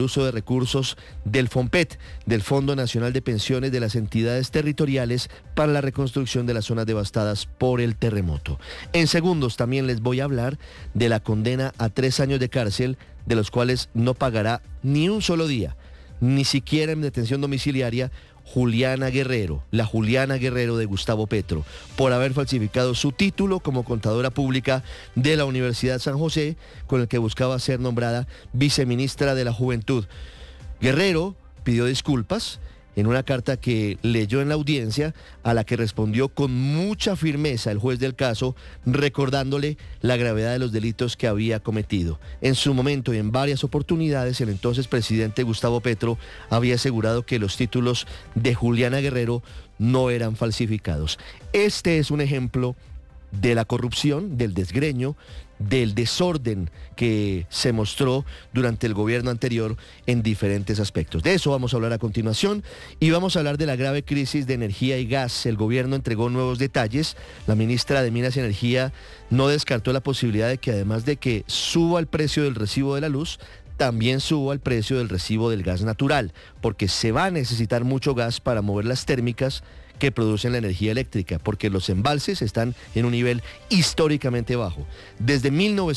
uso de recursos del FOMPET, del Fondo Nacional de Pensiones de las entidades territoriales para la reconstrucción de las zonas devastadas por el terremoto. En segundos también les voy a hablar de la condena a 3 años de cárcel, de los cuales no pagará ni un solo día, ni siquiera en detención domiciliaria, Juliana Guerrero, la Juliana Guerrero de Gustavo Petro, por haber falsificado su título como contadora pública de la Universidad San José, con el que buscaba ser nombrada viceministra de la Juventud. Guerrero pidió disculpas en una carta que leyó en la audiencia, a la que respondió con mucha firmeza el juez del caso, recordándole la gravedad de los delitos que había cometido. En su momento y en varias oportunidades, el entonces presidente Gustavo Petro había asegurado que los títulos de Juliana Guerrero no eran falsificados. Este es un ejemplo de la corrupción, del desgreño, del desorden que se mostró durante el gobierno anterior en diferentes aspectos. De eso vamos a hablar a continuación y vamos a hablar de la grave crisis de energía y gas. El gobierno entregó nuevos detalles. La ministra de Minas y Energía no descartó la posibilidad de que, además de que suba el precio del recibo de la luz, también suba el precio del recibo del gas natural, porque se va a necesitar mucho gas para mover las térmicas que producen la energía eléctrica, porque los embalses están en un nivel históricamente bajo. Desde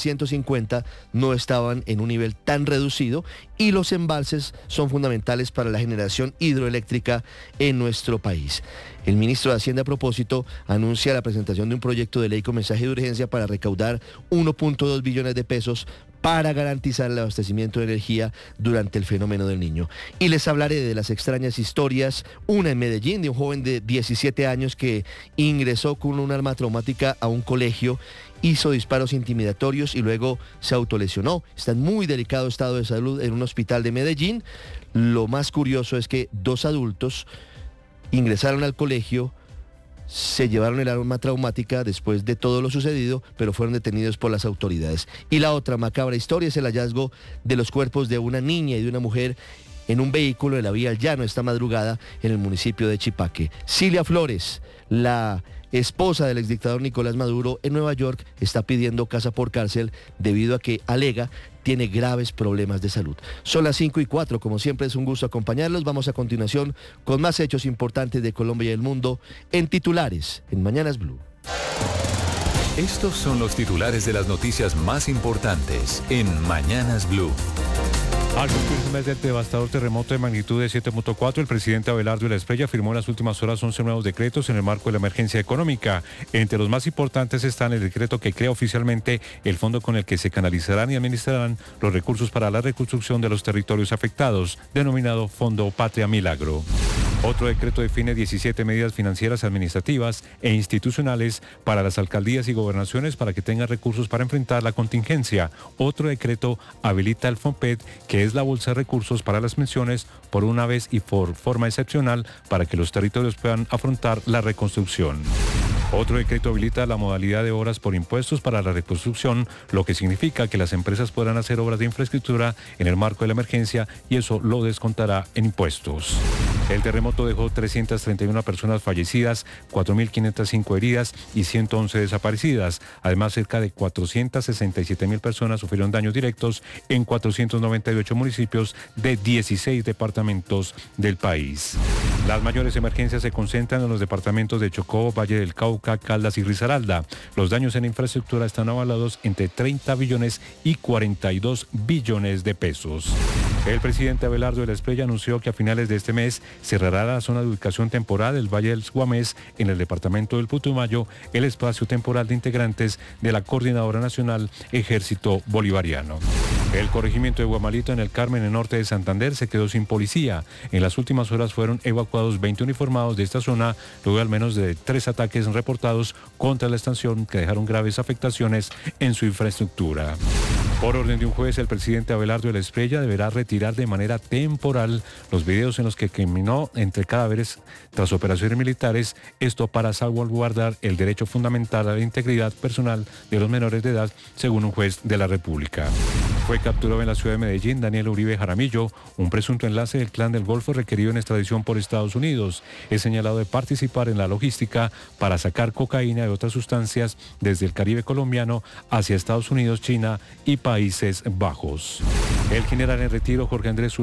1950 no estaban en un nivel tan reducido y los embalses son fundamentales para la generación hidroeléctrica en nuestro país. El ministro de Hacienda, a propósito, anuncia la presentación de un proyecto de ley con mensaje de urgencia para recaudar 1.2 billones de pesos para garantizar el abastecimiento de energía durante el fenómeno del Niño. Y les hablaré de las extrañas historias, una en Medellín, de un joven de 17 años que ingresó con un arma traumática a un colegio, hizo disparos intimidatorios y luego se autolesionó. Está en muy delicado estado de salud en un hospital de Medellín. Lo más curioso es que 2 adultos ingresaron al colegio, se llevaron el arma traumática después de todo lo sucedido, pero fueron detenidos por las autoridades. Y la otra macabra historia es el hallazgo de los cuerpos de una niña y de una mujer en un vehículo de la vía al llano esta madrugada en el municipio de Chipaque. Cilia Flores, la esposa del exdictador Nicolás Maduro en Nueva York, está pidiendo casa por cárcel debido a que, alega, tiene graves problemas de salud. Son las 5:04, como siempre es un gusto acompañarlos. Vamos a continuación con más hechos importantes de Colombia y el mundo en titulares en Mañanas Blue. Estos son los titulares de las noticias más importantes en Mañanas Blue. Al cumplirse un mes del devastador terremoto de magnitud de 7.4, el presidente Abelardo Esprella firmó en las últimas horas 11 nuevos decretos en el marco de la emergencia económica. Entre los más importantes están el decreto que crea oficialmente el fondo con el que se canalizarán y administrarán los recursos para la reconstrucción de los territorios afectados, denominado Fondo Patria Milagro. Otro decreto define 17 medidas financieras, administrativas e institucionales para las alcaldías y gobernaciones para que tengan recursos para enfrentar la contingencia. Otro decreto habilita el FOMPET, que es la bolsa de recursos para las pensiones, por una vez y por forma excepcional para que los territorios puedan afrontar la reconstrucción. Otro decreto habilita la modalidad de obras por impuestos para la reconstrucción, lo que significa que las empresas podrán hacer obras de infraestructura en el marco de la emergencia y eso lo descontará en impuestos. El terremoto dejó 331 personas fallecidas, 4.505 heridas y 111 desaparecidas. Además, cerca de 467.000 personas sufrieron daños directos en 498 municipios de 16 departamentos del país. Las mayores emergencias se concentran en los departamentos de Chocó, Valle del Cauca, Caldas y Risaralda. Los daños en la infraestructura están avalados entre 30 billones y 42 billones de pesos. El presidente Abelardo Esprella anunció que a finales de este mes cerrará la zona de ubicación temporal del Valle del Guamés en el departamento del Putumayo, el espacio temporal de integrantes de la Coordinadora Nacional Ejército Bolivariano. El corregimiento de Guamalito en el Carmen, en el norte de Santander, se quedó sin policía. En las últimas horas fueron evacuados 20 uniformados de esta zona, luego de al menos de 3 ataques reportados contra la estación que dejaron graves afectaciones en su infraestructura. Por orden de un juez, el presidente Abelardo Esprella deberá retirar de manera temporal los videos en los que caminó entre cadáveres tras operaciones militares, esto para salvaguardar el derecho fundamental a la integridad personal de los menores de edad, según un juez de la República. Fue capturado en la ciudad de Medellín Daniel Uribe Jaramillo, un presunto enlace del Clan del Golfo requerido en extradición por Estados Unidos. Es señalado de participar en la logística para sacar cocaína y otras sustancias desde el Caribe colombiano hacia Estados Unidos, China y Panamá Países Bajos. El general en retiro, Jorge Andrés